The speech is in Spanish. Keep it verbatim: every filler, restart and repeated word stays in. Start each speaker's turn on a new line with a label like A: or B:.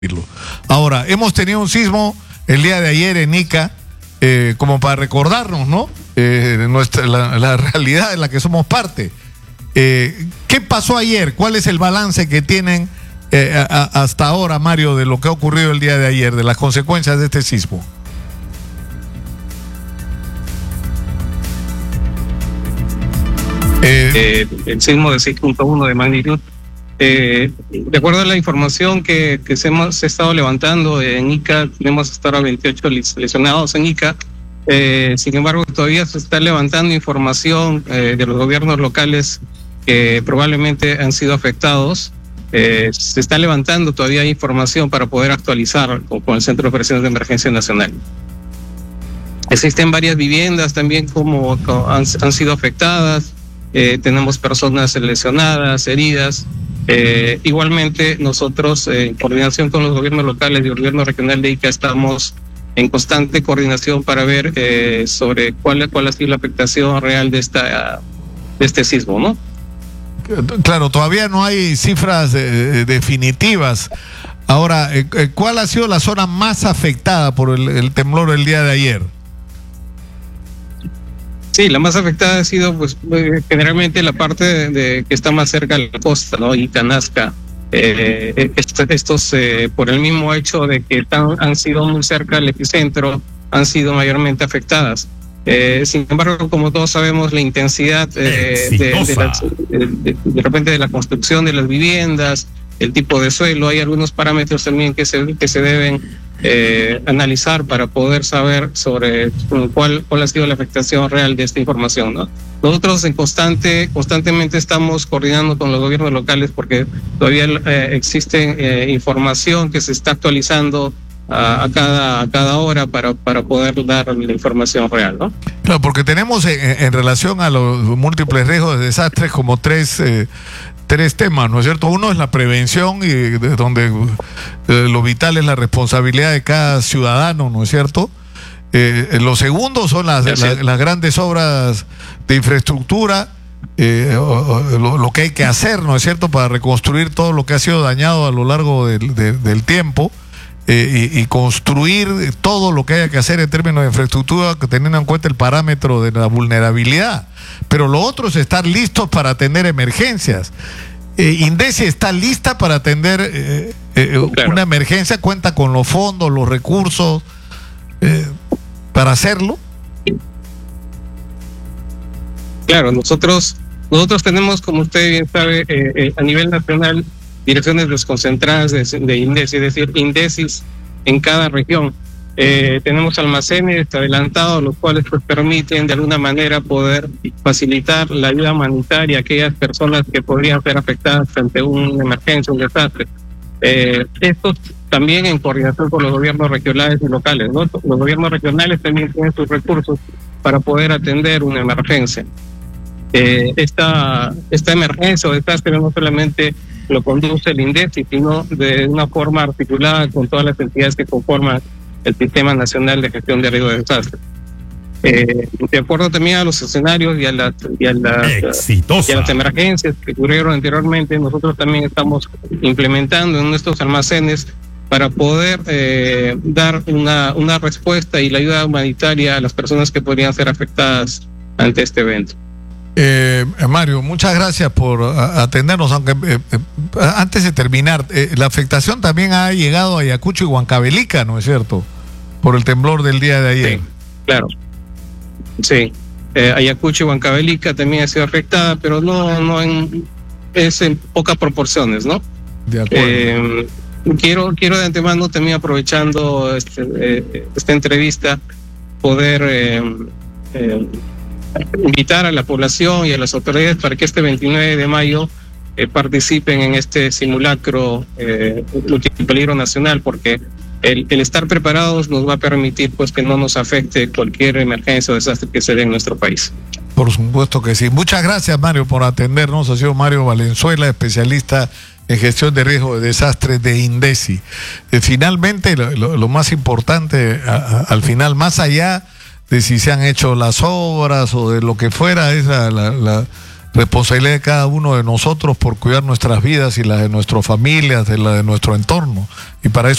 A: Ahora, hemos tenido un sismo el día de ayer en Ica, eh, como para recordarnos, ¿no? Eh, nuestra, la, la realidad en la que somos parte. Eh, ¿Qué pasó ayer? ¿Cuál es el balance que tienen eh, a, a, hasta ahora, Mario, de lo que ha ocurrido el día de ayer, de las consecuencias de este sismo?
B: Eh, eh, el sismo de seis punto uno de magnitud. Eh, de acuerdo a la información que, que se hemos estado levantando en Ica, tenemos hasta ahora veintiocho lesionados en Ica. Eh, sin embargo, todavía se está levantando información eh, de los gobiernos locales que probablemente han sido afectados. Eh, se está levantando todavía información para poder actualizar con, con el Centro de Operaciones de Emergencia Nacional. Existen varias viviendas también como, como han, han sido afectadas. Eh, tenemos personas lesionadas, heridas. Eh, igualmente nosotros eh, en coordinación con los gobiernos locales y el gobierno regional de Ica estamos en constante coordinación para ver eh, sobre cuál, cuál ha sido la afectación real de esta de este sismo, ¿no?
A: Claro, todavía no hay cifras eh, definitivas. Ahora, eh, ¿cuál ha sido la zona más afectada por el, el temblor del día de ayer?
B: Sí, la más afectada ha sido pues generalmente la parte de, de que está más cerca de la costa, ¿no? Ica, Nazca. Eh, estos, eh, por el mismo hecho de que están, han sido muy cerca del epicentro, han sido mayormente afectadas. Eh, sin embargo, como todos sabemos, la intensidad eh, de, de, la, de, de repente de la construcción de las viviendas, el tipo de suelo, hay algunos parámetros también que se, que se deben eh, analizar para poder saber sobre cuál, cuál ha sido la afectación real de esta información, ¿no? Nosotros en constante, constantemente estamos coordinando con los gobiernos locales porque todavía eh, existe eh, información que se está actualizando a, a, cada, a cada hora para, para poder dar la información real, ¿no?
A: Claro, porque tenemos en, en relación a los múltiples riesgos de desastres como tres... Eh, tres temas, ¿no es cierto? Uno es la prevención, y de donde eh, lo vital es la responsabilidad de cada ciudadano, ¿no es cierto? Eh, lo segundo son las, las, las grandes obras de infraestructura, eh, lo, lo que hay que hacer, ¿no es cierto?, para reconstruir todo lo que ha sido dañado a lo largo del, de, del tiempo, eh, y, y construir todo lo que haya que hacer en términos de infraestructura, teniendo en cuenta el parámetro de la vulnerabilidad. Pero lo otro es estar listos para atender emergencias. Eh, INDECI está lista para atender eh, eh, claro. una emergencia, cuenta con los fondos, los recursos eh, para hacerlo.
B: Claro, nosotros nosotros tenemos, como usted bien sabe, eh, eh, a nivel nacional, direcciones desconcentradas de, de INDECI, es decir, INDECIs en cada región. Eh, tenemos almacenes adelantados, los cuales pues permiten de alguna manera poder facilitar la ayuda humanitaria a aquellas personas que podrían ser afectadas ante una emergencia, un desastre. Eh, esto también en coordinación con los gobiernos regionales y locales, ¿no? Los gobiernos regionales también tienen sus recursos para poder atender una emergencia. Eh, esta, esta emergencia o desastre no solamente lo conduce el INDECI, sino de una forma articulada con todas las entidades que conforman el Sistema Nacional de Gestión de Riesgo de Desastre. Eh, de acuerdo también a los escenarios y a las, y a las, y a las emergencias que ocurrieron anteriormente, nosotros también estamos implementando en nuestros almacenes para poder eh, dar una, una respuesta y la ayuda humanitaria a las personas que podrían ser afectadas ante este evento.
A: Eh, Mario, muchas gracias por atendernos, aunque eh, eh, antes de terminar, eh, la afectación también ha llegado a Ayacucho y Huancavelica, ¿no es cierto? Por el temblor del día de ayer.
B: Sí, claro. Sí, eh, Ayacucho y Huancavelica también ha sido afectada, pero no, no en, es en pocas proporciones, ¿no?
A: De acuerdo.
B: Eh, quiero, quiero de antemano también, aprovechando este, eh, esta entrevista, poder eh, eh, invitar a la población y a las autoridades para que este veintinueve de mayo eh, participen en este simulacro eh, multipeligro nacional, porque el, el estar preparados nos va a permitir pues que no nos afecte cualquier emergencia o desastre que se dé en nuestro país.
A: Por supuesto que sí. Muchas gracias, Mario, por atendernos. Ha sido Mario Valenzuela, especialista en gestión de riesgo de desastres de INDECI. Eh, finalmente, lo, lo, lo más importante a, a, al final, más allá de si se han hecho las obras o de lo que fuera, es la, la, la, responsabilidad de cada uno de nosotros por cuidar nuestras vidas y las de nuestras familias, de la de nuestro entorno. Y para eso